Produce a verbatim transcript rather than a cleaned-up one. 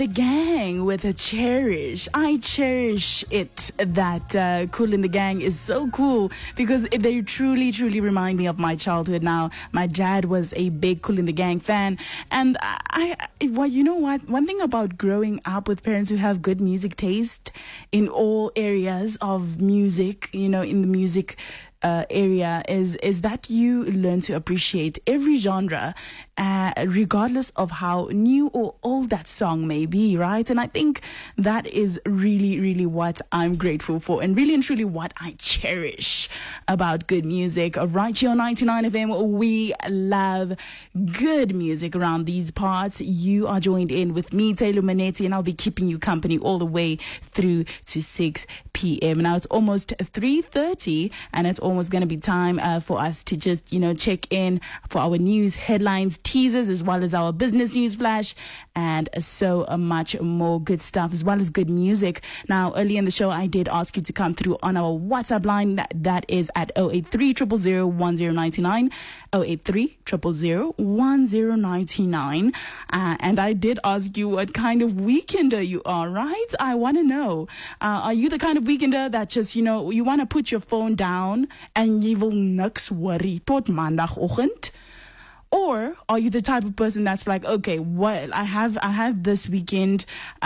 the Gang with a Cherish. I cherish it that uh, Kool and the Gang is so cool because they truly, truly remind me of my childhood. Now, my dad was a big Kool and the Gang fan. And I, I, well, you know what? One thing about growing up with parents who have good music taste in all areas of music, you know, in the music Uh, area is is that you learn to appreciate every genre, uh, regardless of how new or old that song may be, right? And I think that is really, really what I'm grateful for, and really and truly what I cherish about good music. Right here on ninety-nine F M, we love good music around these parts. You are joined in with me, Taylor Manetti, and I'll be keeping you company all the way through to six p.m. Now, it's almost three thirty, and it's almost going to be time uh, for us to just, you know, check in for our news headlines, teasers, as well as our business news flash, and so uh, much more good stuff, as well as good music. Now, early in the show, I did ask you to come through on our WhatsApp line. That, that is at zero eight three, zero zero zero, one zero nine nine, zero eight three, zero zero zero, one zero nine nine. Uh, and I did ask you what kind of weekender you are, right? I want to know. Uh, are you the kind of weekender that just, you know, you want to put your phone down and you will niks worry tot maandagoggend? Or are you the type of person that's like, okay, well, I have I have this weekend